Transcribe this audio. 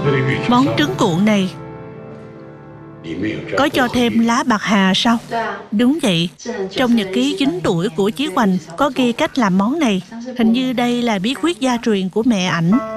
Món trứng cuộn này có cho thêm lá bạc hà sao? Đúng vậy. Trong nhật ký 9 tuổi của Chí Hoành có ghi cách làm món này. Hình như đây là bí quyết gia truyền của mẹ ảnh.